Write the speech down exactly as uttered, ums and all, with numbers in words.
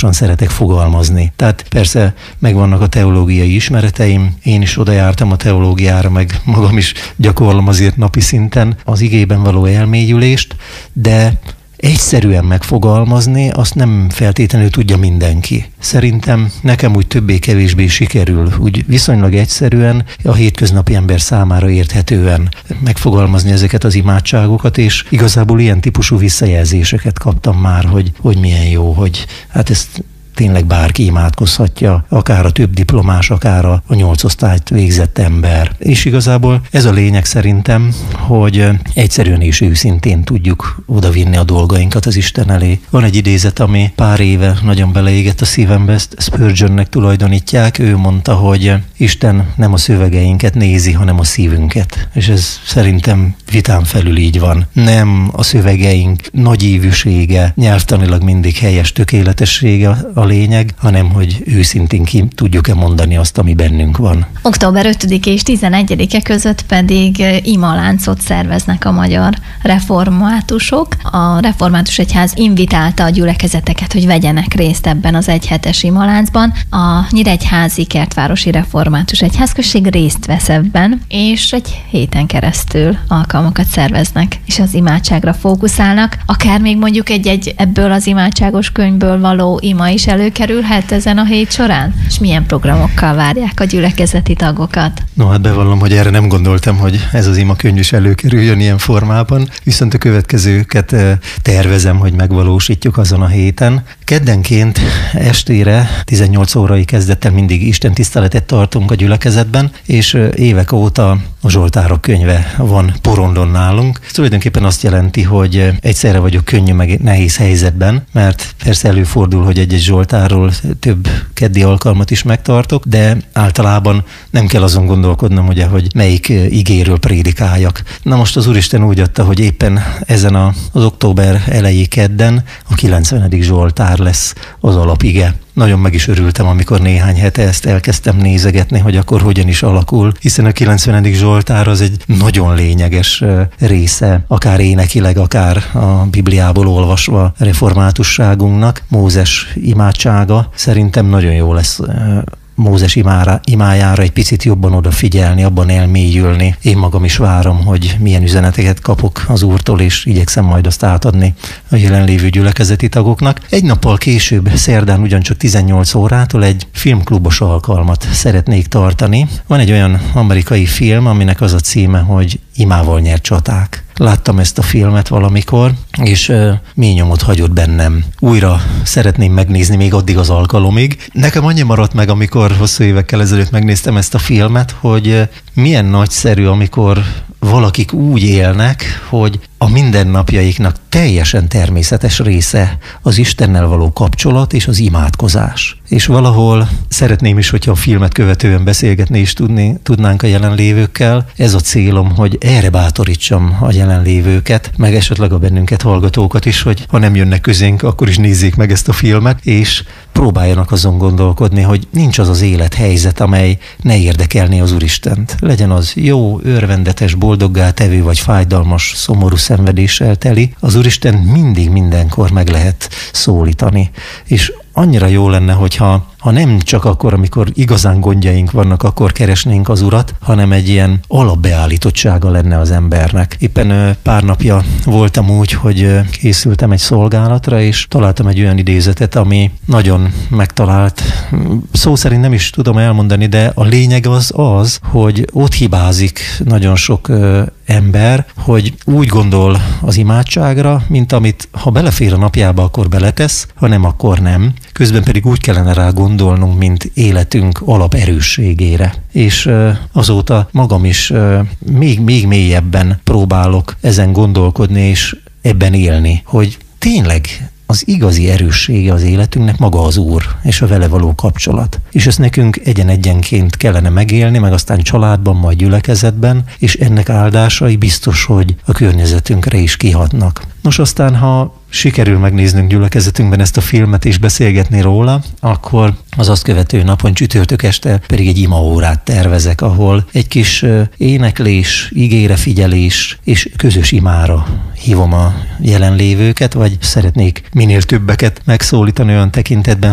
óvatosan szeretek fogalmazni. Tehát persze megvannak a teológiai ismereteim, én is oda jártam a teológiára, meg magam is gyakorlom azért napi szinten az igében való elmélyülést, de egyszerűen megfogalmazni, azt nem feltétlenül tudja mindenki. Szerintem nekem úgy többé-kevésbé sikerül, úgy viszonylag egyszerűen, a hétköznapi ember számára érthetően megfogalmazni ezeket az imádságokat, és igazából ilyen típusú visszajelzéseket kaptam már, hogy, hogy milyen jó, hogy hát ezt tényleg bárki imádkozhatja, akár a több diplomás, akár a nyolc osztályt végzett ember. És igazából ez a lényeg szerintem, hogy egyszerűen és őszintén tudjuk odavinni a dolgainkat az Isten elé. Van egy idézet, ami pár éve nagyon beleégett a szívembe, ezt Spurgeonnek tulajdonítják. Ő mondta, hogy Isten nem a szövegeinket nézi, hanem a szívünket. És ez szerintem vitán felül így van. Nem a szövegeink nagyívűsége, nyelvtanilag mindig helyes tökéletessége a lényeg, hanem hogy őszintén ki tudjuk-e mondani azt, ami bennünk van. október ötödike és tizenegyedike között pedig imaláncot szerveznek a magyar reformátusok. A református egyház invitálta a gyülekezeteket, hogy vegyenek részt ebben az egyhetes imaláncban. A Nyíregyházi Kertvárosi Református Egyházközség részt vesz ebben, és egy héten keresztül alkalmakat szerveznek, és az imádságra fókuszálnak. Akár még mondjuk egy-egy ebből az imádságos könyvből való ima is előkerülhet ezen a hét során? És milyen programokkal várják a gyülekezeti tagokat? No, hát bevallom, hogy erre nem gondoltam, hogy ez az imakönyv is előkerüljön ilyen formában, viszont a következőket tervezem, hogy megvalósítjuk azon a héten. Keddenként estére tizennyolc órai kezdettel mindig Isten tiszteletet tartunk a gyülekezetben, és évek óta a Zsoltárok könyve van porondon nálunk. Ez tulajdonképpen azt jelenti, hogy egyszerre vagyok könnyű meg nehéz helyzetben, mert persze előfordul, hogy egy-egy Zsoltárról több keddi alkalmat is megtartok, de általában nem kell azon gondolkodnom, ugye, hogy melyik igéről prédikáljak. Na most az Úristen úgy adta, hogy éppen ezen a, az október eleji kedden a kilencvenedik Zsoltár lesz az alapige. Nagyon meg is örültem, amikor néhány hete ezt elkezdtem nézegetni, hogy akkor hogyan is alakul, hiszen a kilencvenedik Zsoltár az egy nagyon lényeges része, akár énekileg, akár a Bibliából olvasva reformátusságunknak. Mózes imádsága szerintem nagyon jó lesz Mózes imára, imájára egy picit jobban odafigyelni, abban elmélyülni. Én magam is várom, hogy milyen üzeneteket kapok az Úrtól, és igyekszem majd azt átadni a jelenlévő gyülekezeti tagoknak. Egy nappal később, szerdán ugyancsak tizennyolc órától egy filmklubos alkalmat szeretnék tartani. Van egy olyan amerikai film, aminek az a címe, hogy Imával nyert csaták. Láttam ezt a filmet valamikor, és uh, mély nyomot hagyott bennem. Újra szeretném megnézni még addig az alkalomig. Nekem annyi maradt meg, amikor hosszú évekkel ezelőtt megnéztem ezt a filmet, hogy uh, milyen nagyszerű, amikor valakik úgy élnek, hogy a mindennapjaiknak teljesen természetes része az Istennel való kapcsolat és az imádkozás. És valahol szeretném is, hogyha a filmet követően beszélgetni is tudni, tudnánk a jelenlévőkkel. Ez a célom, hogy erre bátorítsam a jelenlévőket, meg esetleg a bennünket hallgatókat is, hogy ha nem jönnek közénk, akkor is nézzék meg ezt a filmet, és próbáljanak azon gondolkodni, hogy nincs az az élethelyzet, amely ne érdekelné az Úristent. Legyen az jó, örvendetes, boldoggá tevő, vagy fájdalmas, szomorú szenvedéssel teli. Az Úristen mindig, mindenkor meg lehet szólítani. És annyira jó lenne, hogyha ha nem csak akkor, amikor igazán gondjaink vannak, akkor keresnénk az Urat, hanem egy ilyen alapbeállítottsága lenne az embernek. Éppen pár napja voltam úgy, hogy készültem egy szolgálatra, és találtam egy olyan idézetet, ami nagyon megtalált. Szó szerint nem is tudom elmondani, de a lényeg az az, hogy ott hibázik nagyon sok ember, hogy úgy gondol az imádságra, mint amit ha belefér a napjába, akkor beletesz, ha nem, akkor nem. Közben pedig úgy kellene rá gondolnunk, mint életünk alaperősségére. És azóta magam is még, még mélyebben próbálok ezen gondolkodni, és ebben élni, hogy tényleg az igazi erőssége az életünknek maga az Úr, és a vele való kapcsolat. És ezt nekünk egyen-egyenként kellene megélni, meg aztán családban, majd gyülekezetben, és ennek áldásai biztos, hogy a környezetünkre is kihatnak. Nos, aztán, ha sikerül megnéznünk gyülekezetünkben ezt a filmet és beszélgetni róla, akkor az azt követő napon csütörtök este pedig egy imaórát tervezek, ahol egy kis éneklés, igére figyelés és közös imára hívom a jelenlévőket, vagy szeretnék minél többeket megszólítani olyan tekintetben,